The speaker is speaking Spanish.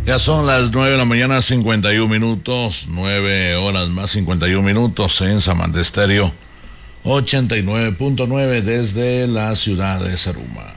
Ya son las 9 de la mañana, 51 minutos, 9 horas más 51 minutos en Samantha Estéreo 89.9 desde la ciudad de Zaruma.